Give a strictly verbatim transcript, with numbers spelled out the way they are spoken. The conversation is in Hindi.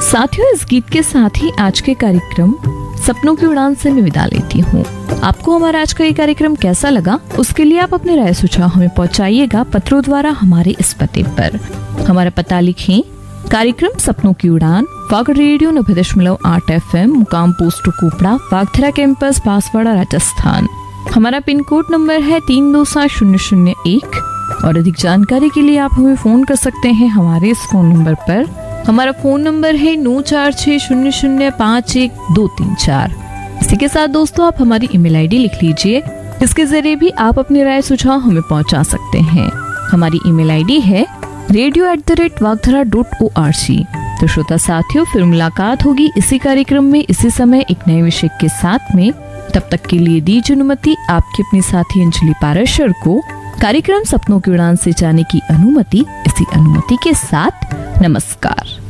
साथियों, इस गीत के साथ ही आज के कार्यक्रम सपनों की उड़ान से मैं विदा लेती हूँ। आपको हमारा आज का ये कार्यक्रम कैसा लगा, उसके लिए आप अपने राय सुझाव हमें पहुँचाइएगा पत्रों द्वारा हमारे इस पते पर। हमारा पता लिखें, कार्यक्रम सपनों की उड़ान, वाग रेडियो नब्बे दशमलव आठ एफ एम, मुकाम पोस्ट कुपड़ा, वागथरा कैंपस, बांसवाड़ा, राजस्थान। हमारा पिन कोड नंबर है तीन दो सात शून्य शून्य एक। और अधिक जानकारी के लिए आप हमें फोन कर सकते हैं हमारे इस फोन नंबर पर। हमारा फोन नंबर है नौ चार छह शून्य शून्य पाँच एक दो तीन चार। इसी के साथ दोस्तों, आप हमारी ईमेल आईडी लिख लीजिए, इसके जरिए भी आप अपनी राय सुझाव हमें पहुंचा सकते हैं। हमारी ईमेल आईडी है radio at the rate वागधरा dot O R G. तो श्रोता साथियों, फिर मुलाकात होगी इसी कार्यक्रम में इसी समय एक नए विषय के साथ में। तब तक के लिए दीजिए अनुमति आपकी अपनी साथी अंजलि पाराशर को कार्यक्रम सपनों की उड़ान से जाने की अनुमति। इसी अनुमति के साथ नमस्कार।